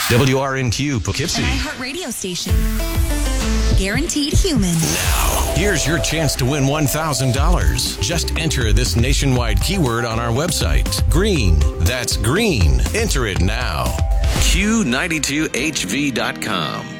WRNQ Poughkeepsie. An iHeartRadio station. Guaranteed human. Now, here's your chance to win $1,000. Just enter this nationwide keyword on our website. Green. That's green. Enter it now. Q92HV.com.